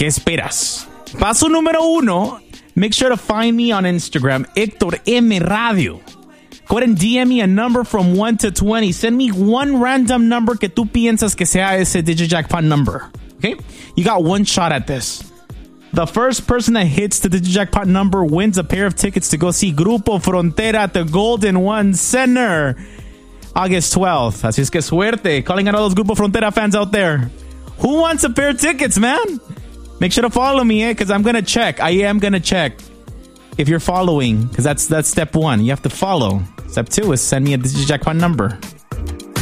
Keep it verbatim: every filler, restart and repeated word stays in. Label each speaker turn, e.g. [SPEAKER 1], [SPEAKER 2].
[SPEAKER 1] ¿Qué esperas? Paso número uno. Make sure to find me on Instagram, Héctor M. Radio. Go ahead and D M me a number from one to twenty. Send me one random number que tú piensas que sea ese DigiJackpot number. Okay? You got one shot at this. The first person that hits the DigiJackpot number wins a pair of tickets to go see Grupo Frontera at the Golden One Center August twelfth. Así es que suerte. Calling out all those Grupo Frontera fans out there. Who wants a pair of tickets, man? Make sure to follow me, eh? Because I'm going to check. I am going to check if you're following. Because that's, that's step one. You have to follow. Step two is send me a DigiJackpot number.